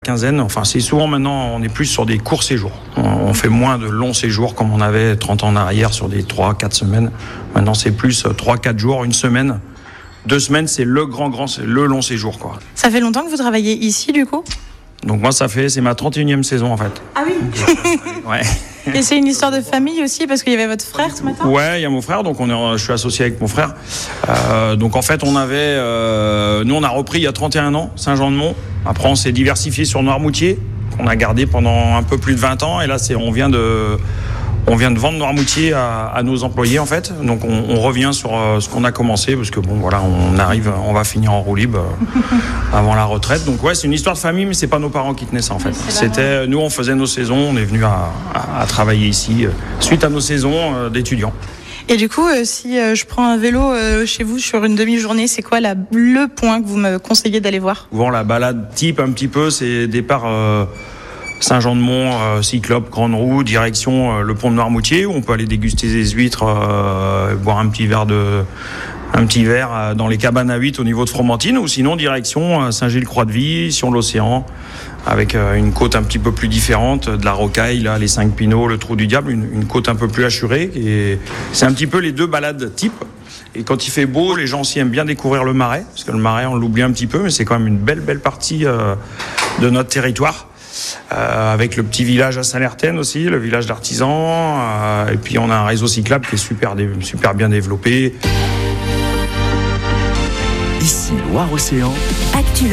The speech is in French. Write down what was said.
quinzaine. Enfin, c'est souvent maintenant, on est plus sur des courts séjours. On fait moins de longs séjours comme on avait 30 ans en arrière sur des 3-4 semaines. Maintenant, c'est plus 3-4 jours, une semaine. 2 semaines, c'est c'est le long séjour, quoi. Ça fait longtemps que vous travaillez ici, du coup ? Donc moi, c'est ma 31e saison, en fait. Ah oui. Ouais. Et c'est une histoire de famille aussi, parce qu'il y avait votre frère ce matin ? Ouais, il y a mon frère, donc je suis associé avec mon frère. Donc en fait, nous on a repris il y a 31 ans, Saint-Jean-de-Mont. Après, on s'est diversifié sur Noirmoutier, qu'on a gardé pendant un peu plus de 20 ans. Et là, on vient de vendre Noirmoutier à nos employés, en fait. Donc on revient sur ce qu'on a commencé, parce que bon, voilà, on va finir en roue libre avant la retraite. Donc ouais, c'est une histoire de famille, mais c'est pas nos parents qui tenaient ça, en fait. Nous, on faisait nos saisons, on est venu à travailler ici suite à nos saisons d'étudiants. Et du coup, si je prends un vélo chez vous sur une demi-journée, c'est quoi le point que vous me conseillez d'aller voir ? Souvent, la balade type un petit peu, c'est départ Saint-Jean-de-Mont, Cyclope, Grande Roue, direction le pont de Noirmoutier, où on peut aller déguster des huîtres, boire un petit verre dans les cabanes à huîtres au niveau de Fromentine, ou sinon direction Saint-Gilles-Croix-de-Vie, sur l'océan, avec une côte un petit peu plus différente, de la Rocaille, là, les 5 Pinots, le Trou du Diable, une côte un peu plus assurée. Et c'est un petit peu les deux balades types. Et quand il fait beau, les gens aussi aiment bien découvrir le Marais, parce que le Marais, on l'oublie un petit peu, mais c'est quand même une belle partie de notre territoire. Avec le petit village à Saint-Lertaine aussi, le village d'artisans, et puis on a un réseau cyclable qui est super bien développé. Ici Loire-Océan.